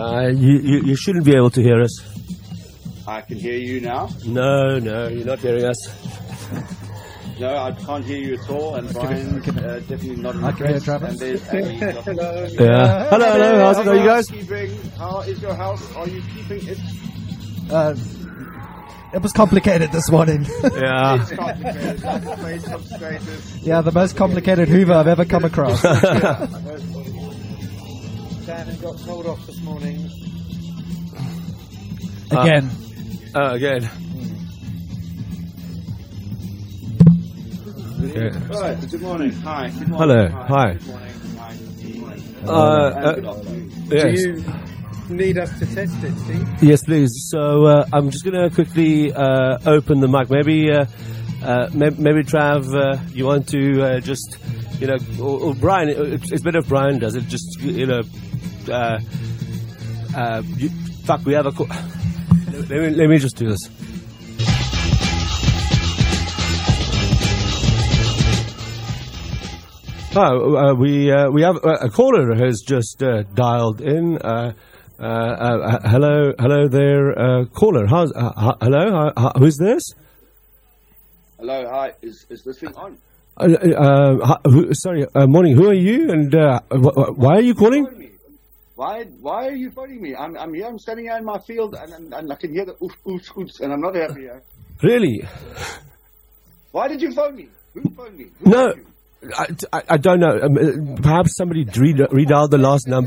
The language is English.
You shouldn't be able to hear us. I can hear you now. No, you're not hearing us. No, I can't hear you at all, and Brian definitely not in the can hear press. Travis. And there's Abby. Hello. Yeah. Hello. How's it going, you guys? How is your house? Are you keeping it? It was complicated this morning. Yeah. It's complicated. Like the face of status. Yeah, the most complicated Hoover I've ever come across. Shannon got told off this morning. Again. Again. Okay. Right, good morning. Hi. Good morning. Hello. Hi. Good morning. Hi. Good afternoon. Yes. Do you need us to test it, Steve? Yes, please. So I'm just going to quickly open the mic. Maybe Trav, you want to just, or Brian. It's better if Brian does it. Just we have a. Let me just do this. We have a caller who has just dialed in. Hello there, caller. Hello, who's this? Hello, hi. Is this thing on? Sorry, morning. Who are you, and why are you calling? Why are you phoning me? I'm here. I'm standing here in my field, and I can hear the oof, oof, oops, and I'm not happy. Really? Why did you phone me? Who phoned me? No, I don't know. Perhaps somebody redialed the last number.